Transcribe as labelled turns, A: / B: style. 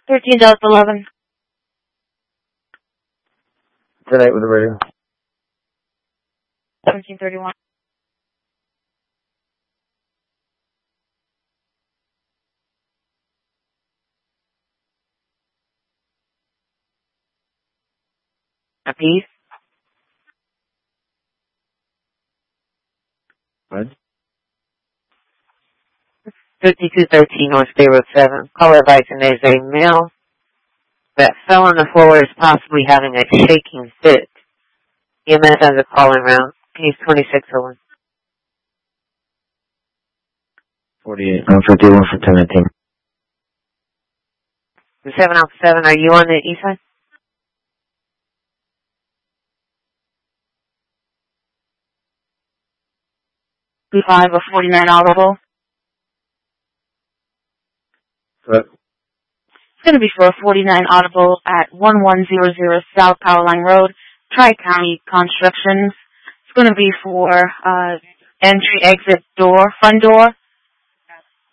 A: $13.11.
B: 10-8 with the radio.
A: 1731. A piece.
B: What?
A: 5213 North State Road 7. Caller advising there's a male that fell on the floor is possibly having a shaking fit. EMS has a calling round. Case 2601.
B: 48. I'm 51 for 10-18.
A: The 7 Alpha 7, are you on the east side? B5 of 49 audible.
B: What?
A: It's going to be for 49 audible at 1100 South Powerline Road, Tri-County Constructions. It's going to be for entry, exit door, front door,